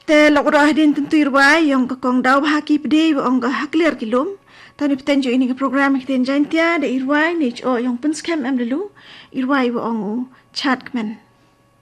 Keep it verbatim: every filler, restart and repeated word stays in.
Te lok roh din tentu irwai yang kekong dau bahaki pedi ong ka haklir kilum. Tani petenjo ini ke program kita jantia de irwai ni o yang penskem am dulu. Irwai ong chat kemen.